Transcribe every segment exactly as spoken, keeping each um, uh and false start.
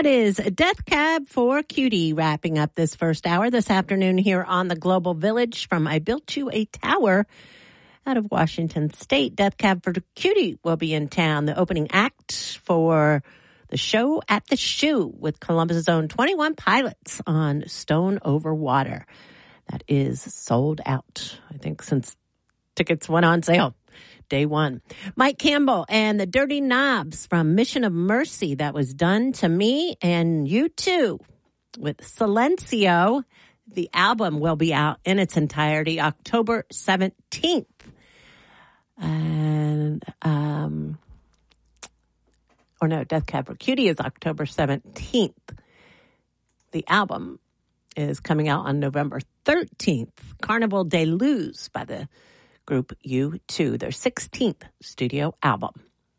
That is Death Cab for Cutie wrapping up this first hour this afternoon here on the Global Village from I Built You a Tower out of Washington State. Death Cab for Cutie will be in town. The opening act for the show at the Shoe with Columbus' own twenty-one Pilots on Stone Over Water. That is sold out, I think, since tickets went on sale. Day one. Mike Campbell and the Dirty Knobs from Mission of Mercy. That was Done to Me and You Too with Silencio. The album will be out in its entirety October seventeenth. And, um, or no, Death Cab for Cutie is October seventeenth. The album is coming out on November thirteenth. Carnival de Luz by the group U two, their sixteenth studio album.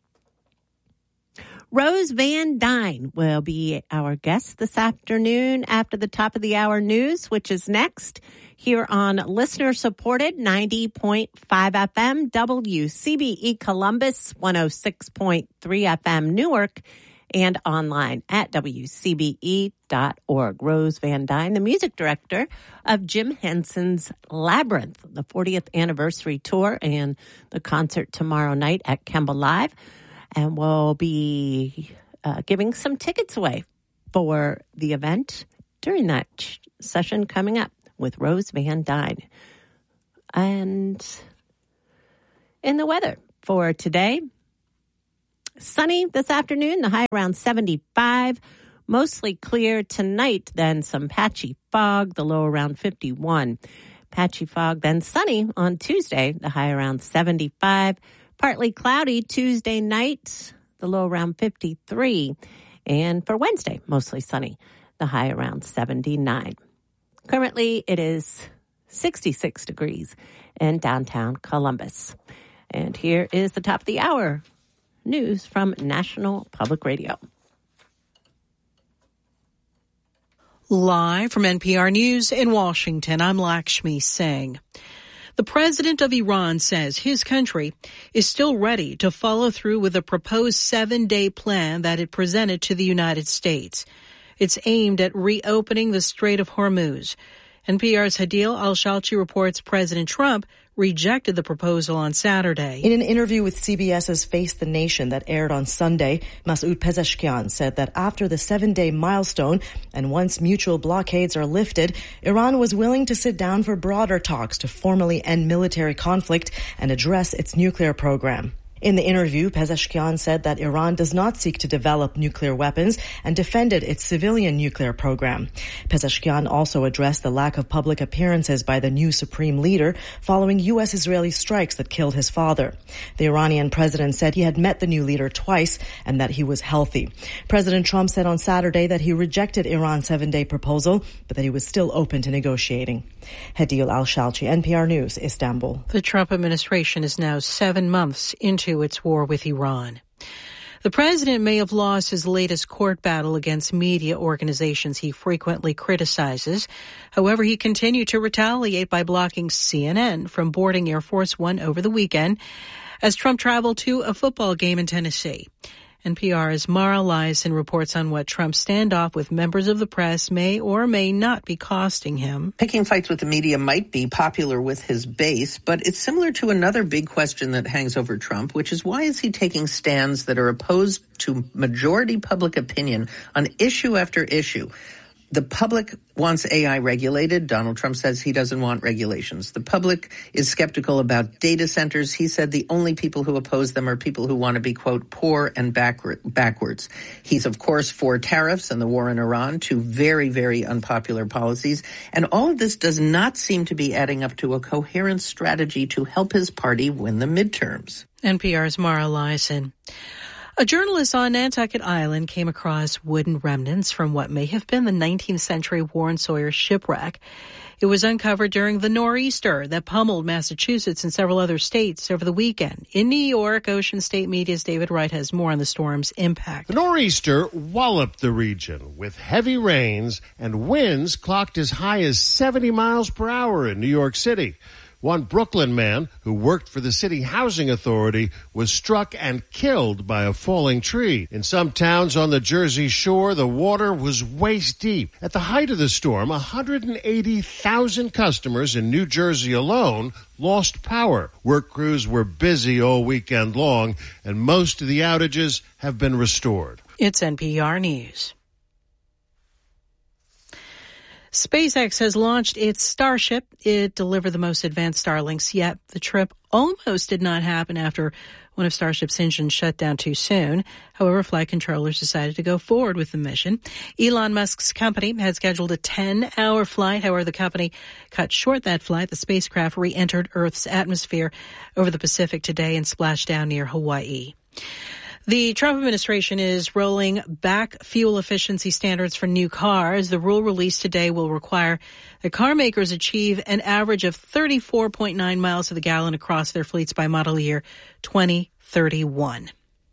Rose Van Dyne will be our guest this afternoon after the top of the hour news, which is next here on listener-supported ninety point five F M, W C B E Columbus, one oh six point three F M Newark, and online at W C B E dot org. Rose Van Dyne, the music director of Jim Henson's Labyrinth, the fortieth anniversary tour, and the concert tomorrow night at Kemba Live. And we'll be uh, giving some tickets away for the event during that ch- session coming up with Rose Van Dyne. And in the weather for today, sunny this afternoon, the high around seventy-five. Mostly clear tonight, then some patchy fog, the low around fifty-one. Patchy fog, then sunny on Tuesday, the high around seventy-five. Partly cloudy Tuesday night, the low around fifty-three. And for Wednesday, mostly sunny, the high around seventy-nine. Currently, it is sixty-six degrees in downtown Columbus. And here is the top of the hour news from National Public Radio. Live from N P R News in Washington, I'm Lakshmi Singh. The president of Iran says his country is still ready to follow through with a proposed seven-day plan that it presented to the United States. It's aimed at reopening the Strait of Hormuz. N P R's Hadil Al-Shalchi reports President Trump rejected the proposal on Saturday. In an interview with C B S's Face the Nation that aired on Sunday, Masoud Pezeshkian said that after the seven-day milestone and once mutual blockades are lifted, Iran was willing to sit down for broader talks to formally end military conflict and address its nuclear program. In the interview, Pezeshkian said that Iran does not seek to develop nuclear weapons and defended its civilian nuclear program. Pezeshkian also addressed the lack of public appearances by the new supreme leader following U S-Israeli strikes that killed his father. The Iranian president said he had met the new leader twice and that he was healthy. President Trump said on Saturday that he rejected Iran's seven-day proposal, but that he was still open to negotiating. Hadil Al-Shalchi, N P R News, Istanbul. The Trump administration is now seven months into its war with Iran. The president may have lost his latest court battle against media organizations he frequently criticizes. However, he continued to retaliate by blocking C N N from boarding Air Force One over the weekend as Trump traveled to a football game in Tennessee. N P R's Mara Liasson reports on what Trump's standoff with members of the press may or may not be costing him. Picking fights with the media might be popular with his base, but it's similar to another big question that hangs over Trump, which is why is he taking stands that are opposed to majority public opinion on issue after issue? The public wants A I regulated. Donald Trump says he doesn't want regulations. The public is skeptical about data centers. He said the only people who oppose them are people who want to be, quote, poor and backward, backwards. He's, of course, for tariffs and the war in Iran, two very, very unpopular policies. And all of this does not seem to be adding up to a coherent strategy to help his party win the midterms. N P R's Mara Liasson. A journalist on Nantucket Island came across wooden remnants from what may have been the nineteenth century Warren Sawyer shipwreck. It was uncovered during the nor'easter that pummeled Massachusetts and several other states over the weekend. In New York, Ocean State Media's David Wright has more on the storm's impact. The nor'easter walloped the region with heavy rains and winds clocked as high as seventy miles per hour in New York City. One Brooklyn man who worked for the city housing authority was struck and killed by a falling tree. In some towns on the Jersey Shore, the water was waist deep. At the height of the storm, one hundred eighty thousand customers in New Jersey alone lost power. Work crews were busy all weekend long, and most of the outages have been restored. It's N P R News. SpaceX has launched its Starship. It delivered the most advanced Starlinks yet. The trip almost did not happen after one of Starship's engines shut down too soon. However, flight controllers decided to go forward with the mission. Elon Musk's company had scheduled a ten-hour flight. However, the company cut short that flight. The spacecraft re-entered Earth's atmosphere over the Pacific today and splashed down near Hawaii. The Trump administration is rolling back fuel efficiency standards for new cars. The rule released today will require that car makers achieve an average of thirty-four point nine miles to the gallon across their fleets by model year twenty thirty-one.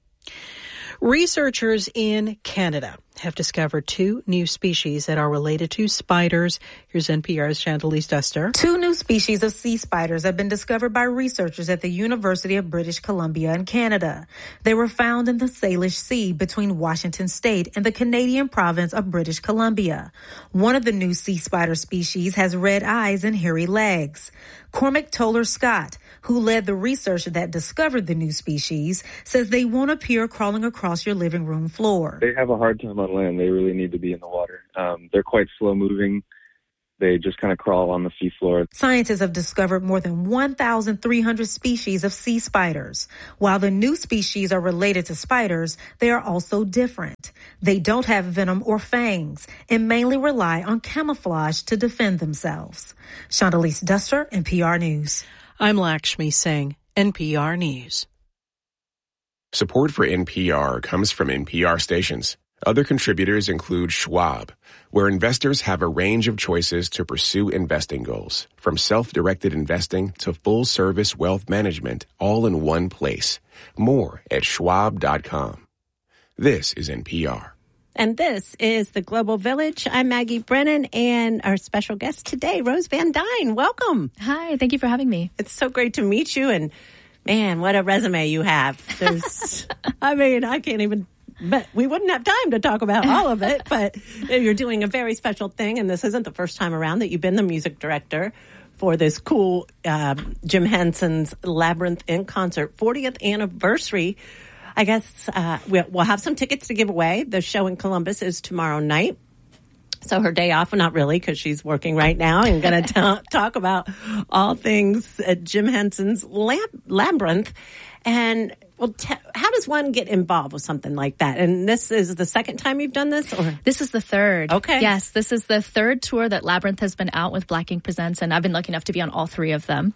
Researchers in Canada have discovered two new species that are related to spiders. Here's N P R's Chantalise Duster. Two new species of sea spiders have been discovered by researchers at the University of British Columbia in Canada. They were found in the Salish Sea between Washington State and the Canadian province of British Columbia. One of the new sea spider species has red eyes and hairy legs. Cormac Toller Scott, who led the research that discovered the new species, says they won't appear crawling across your living room floor. They have a hard time on land. They really need to be in the water. Um, they're quite slow moving. They just kind of crawl on the seafloor. Scientists have discovered more than one thousand three hundred species of sea spiders. While the new species are related to spiders, they are also different. They don't have venom or fangs and mainly rely on camouflage to defend themselves. Chantalise Duster, N P R News. I'm Lakshmi Singh, N P R News. Support for N P R comes from N P R stations. Other contributors include Schwab, where investors have a range of choices to pursue investing goals, from self-directed investing to full-service wealth management, all in one place. More at schwab dot com. This is N P R. And this is the Global Village. I'm Maggie Brennan, and our special guest today, Rose Van Dyne. Welcome. Hi, thank you for having me. It's so great to meet you, and man, what a resume you have. There's, I mean, I can't even, but we wouldn't have time to talk about all of it, but you're doing a very special thing, and this isn't the first time around that you've been the music director for this cool um, Jim Henson's Labyrinth in Concert fortieth anniversary. I guess uh, we'll have some tickets to give away. The show in Columbus is tomorrow night. So her day off, well, not really, because she's working right now and going to talk about all things at Jim Henson's Lab- Labyrinth. And well, te- how does one get involved with something like that? And this is the second time you've done this? Or This is the third. Okay. Yes, this is the third tour that Labyrinth has been out with Black Ink Presents, and I've been lucky enough to be on all three of them.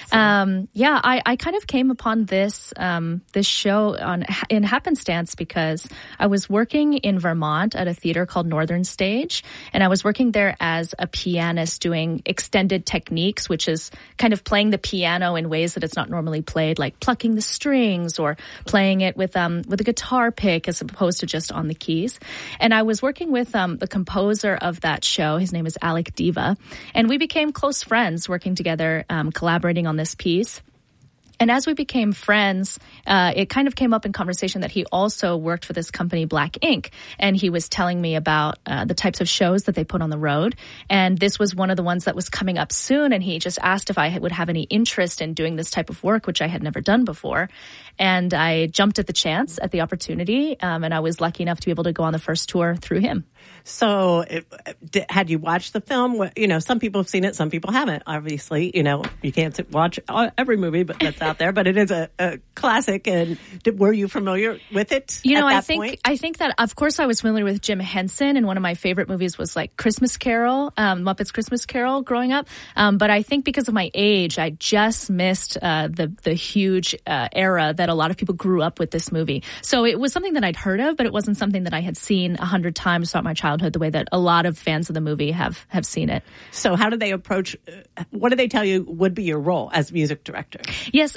Um, yeah, I, I kind of came upon this um, this show on in happenstance because I was working in Vermont at a theater called Northern Stage, and I was working there as a pianist doing extended techniques, which is kind of playing the piano in ways that it's not normally played, like plucking the strings or playing it with um with a guitar pick as opposed to just on the keys. And I was working with um the composer of that show. His name is Alec Diva, and we became close friends working together, um, collaborating on this piece. And as we became friends, uh, it kind of came up in conversation that he also worked for this company, Black Ink. And he was telling me about uh, the types of shows that they put on the road. And this was one of the ones that was coming up soon. And he just asked if I would have any interest in doing this type of work, which I had never done before. And I jumped at the chance, at the opportunity. Um, and I was lucky enough to be able to go on the first tour through him. So it, had you watched the film? You know, some people have seen it, some people haven't, obviously. You know, you can't watch every movie but that's out there, but it is a, a classic. And did, were you familiar with it You know, at that I think point? I think that, of course, I was familiar with Jim Henson, and one of my favorite movies was like Christmas Carol, um, Muppets Christmas Carol growing up. Um, but I think because of my age, I just missed uh, the, the huge uh, era that a lot of people grew up with this movie. So it was something that I'd heard of, but it wasn't something that I had seen a hundred times throughout my childhood, the way that a lot of fans of the movie have, have seen it. So how did they approach, uh, what did they tell you would be your role as music director? Yes,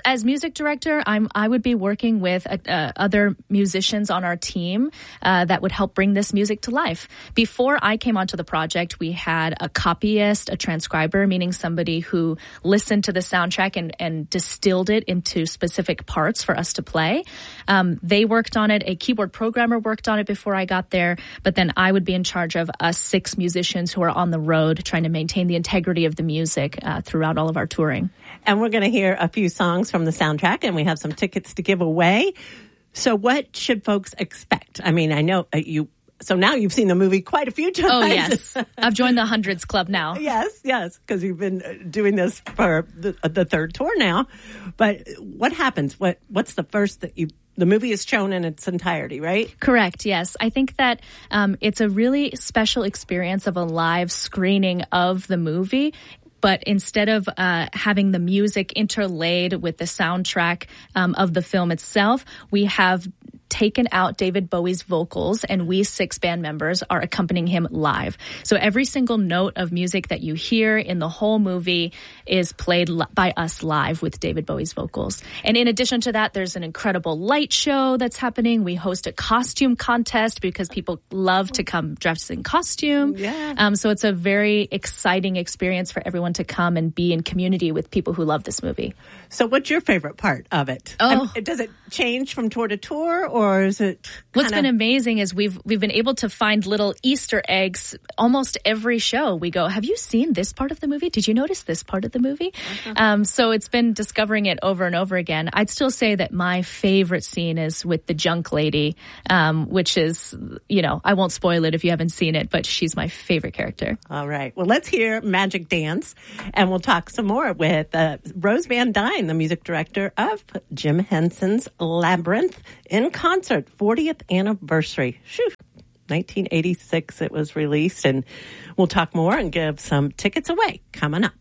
as music director, I'm I would be working with uh, uh, other musicians on our team uh, that would help bring this music to life. Before I came onto the project, we had a copyist, a transcriber, meaning somebody who listened to the soundtrack and, and distilled it into specific parts for us to play. Um, they worked on it. A keyboard programmer worked on it before I got there, but then I would be in charge of us six musicians who are on the road trying to maintain the integrity of the music uh, throughout all of our touring. And we're going to hear a few songs from the soundtrack, and we have some tickets to give away. So what should folks expect? I mean, I know uh, you... So now you've seen the movie quite a few times. Oh, yes. I've joined the Hundreds Club now. Yes, yes, because you've been doing this for the, the third tour now. But what happens? What What's the first that you... The movie is shown in its entirety, right? Correct, yes. I think that um, it's a really special experience of a live screening of the movie. But instead of uh, having the music interlaid with the soundtrack um, of the film itself, we have taken out David Bowie's vocals, and we six band members are accompanying him live. So every single note of music that you hear in the whole movie is played li- by us live with David Bowie's vocals. And in addition to that, there's an incredible light show that's happening. We host a costume contest because people love to come dressed in costume. Yeah. Um, so it's a very exciting experience for everyone to come and be in community with people who love this movie. So what's your favorite part of it? Oh. Um, does it change from tour to tour, or is it What's kinda... been amazing is we've we've been able to find little Easter eggs almost every show. We go, have you seen this part of the movie? Did you notice this part of the movie? Uh-huh. Um, so it's been discovering it over and over again. I'd still say that my favorite scene is with the junk lady, um, which is, you know, I won't spoil it if you haven't seen it, but she's my favorite character. All right. Well, let's hear Magic Dance, and we'll talk some more with uh, Rose Van Dyne, the music director of Jim Henson's Labyrinth in Concert, fortieth anniversary. Shoo. nineteen eighty-six it was released, and we'll talk more and give some tickets away coming up.